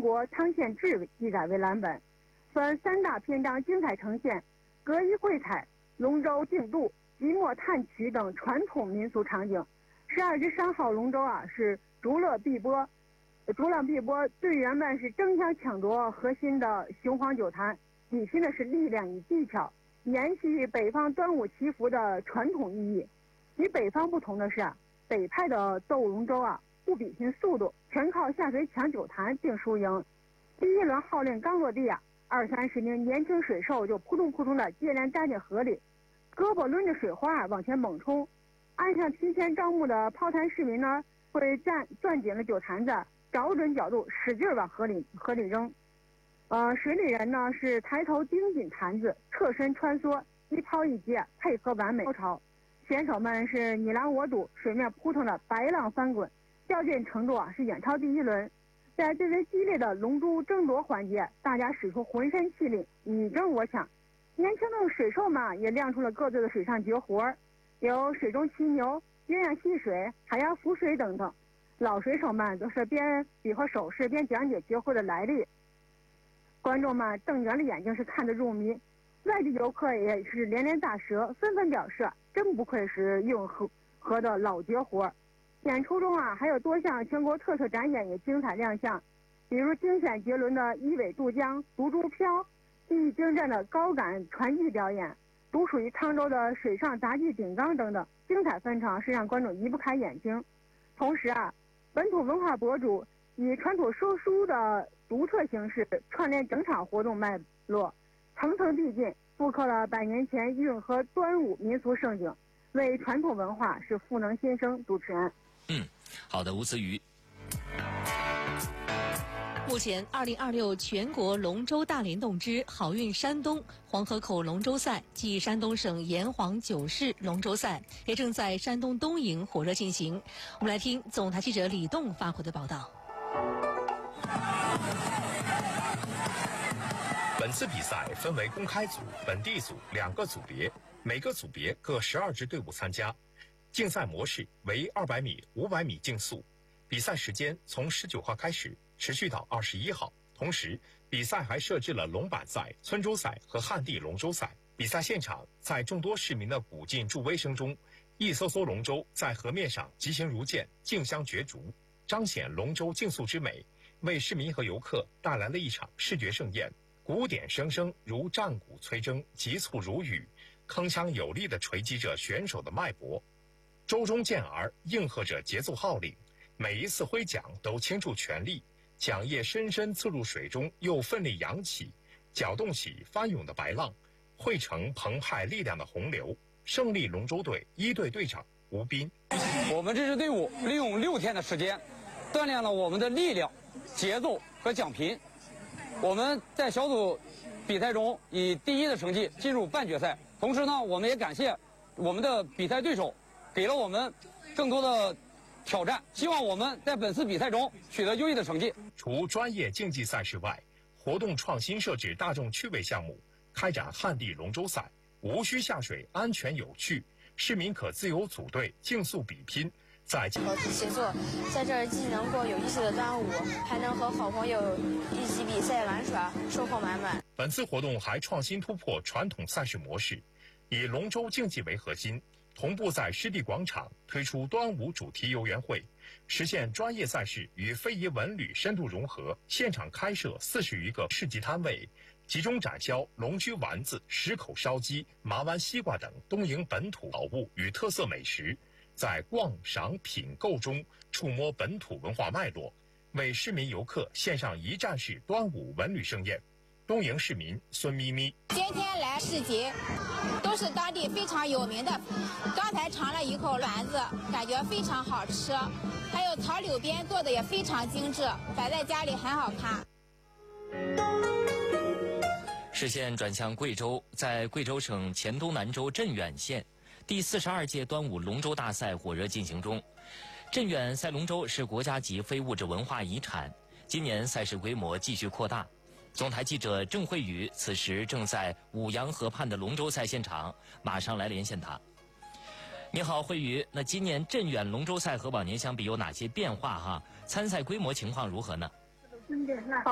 国汤显志记载为蓝本，分3大篇章精彩呈现各异桂彩、龙舟竞渡、即墨探曲等传统民俗场景。12只商号龙舟是逐浪碧波，队员们是争相抢夺核心的雄黄酒坛，比拼的是力量与技巧，延续北方端午祈福的传统意义。与北方不同的是北派的斗龙舟不比拼速度，全靠下水抢酒坛并输赢。第一轮号令刚落地，20-30名年轻水手就扑通扑通的接连扎进河里，胳膊抡着水花往前猛冲。岸上提前招募的抛坛市民呢，会攥紧了酒坛子，找准角度使劲往河里扔。水里人呢是抬头盯紧坛子，侧身穿梭，一抛一接，配合完美高潮。选手们是你拦我堵，水面扑腾的白浪翻滚，较劲程度是远超第一轮。在最为激烈的龙珠争夺环节，大家使出浑身气力，你争我抢。年轻的水手们也亮出了各自的水上绝活，有水中骑牛、鸳鸯戏水、海洋浮水等等。老水手们都是边比划手势边讲解绝活的来历，观众们瞪圆了眼睛是看得入迷，外地游客也是连连大舌，纷纷表示真不愧是运河的老绝活。演出中还有多项全国特色展演也精彩亮相，比如精选绝伦的一尾渡江、独珠飘，技艺精湛的高杆传艺表演，独属于沧州的水上杂技顶缸等等，精彩纷呈是让观众移不开眼睛。同时本土文化博主以传统说书的独特形式串联整场活动脉络，层层递进，复刻了100年前运河端午民俗盛景，为传统文化是赋能新生。主持人， 好的，吴思瑜。 目前2026全国龙舟大联动之好运山东黄河口龙舟赛暨山东省沿黄九市龙舟赛也正在山东东营火热进行。我们来听总台记者李栋发回的报道。 本次比赛分为公开组、本地组2个组别，每个组别各12支队伍参加。竞赛模式为200米、500米竞速，比赛时间从19号开始，持续到21号。同时，比赛还设置了龙板赛、村洲赛和旱地龙舟赛。比赛现场，在众多市民的鼓劲助威声中，一艘艘龙舟在河面上疾行如箭，竞相角逐，彰显龙舟竞速之美，为市民和游客带来了一场视觉盛宴。鼓点声声如战鼓催征，急促如雨，铿锵有力地锤击着选手的脉搏。舟中健儿应和着节奏号令，每一次挥桨都倾注全力，桨叶深深刺入水中，又奋力扬起，搅动起翻涌的白浪，汇成澎湃力量的洪流。胜利龙舟队1队队长吴斌， 我们这支队伍利用6天的时间，锻炼了我们的力量、节奏和奖品。我们在小组比赛中以第1的成绩进入半决赛。同时呢，我们也感谢我们的比赛对手，给了我们更多的挑战，希望我们在本次比赛中取得优异的成绩。 除专业竞技赛事外，活动创新设置大众趣味项目，开展旱地龙舟赛，无需下水，安全有趣，市民可自由组队竞速比拼。 和平协作，在这儿既能过有意思的端午，还能和好朋友一起比赛玩耍，收获满满。 本次活动还创新突破传统赛事模式，以龙舟竞技为核心，同步在湿地广场推出端午主题游园会，实现专业赛事与非遗文旅深度融合。现场开设40余个市集摊位，集中展销龙须丸子、石口烧鸡、麻湾西瓜等东营本土宝物与特色美食。在逛赏品购中触摸本土文化脉络，为市民游客献上一站式端午文旅盛宴。东营市民孙咪咪， 今天来市集都是当地非常有名的，刚才尝了一口丸子，感觉非常好吃，还有草柳边做的也非常精致，摆在家里很好看。 视线转向贵州，在贵州省黔东南州镇远县，第42届端午龙舟大赛火热进行中。镇远赛龙舟是国家级非物质文化遗产，今年赛事规模继续扩大。总台记者郑慧宇此时正在五羊河畔的龙舟赛现场，马上来连线他。你好，慧宇。那今年镇远龙舟赛和往年相比有哪些变化？参赛规模情况如何呢？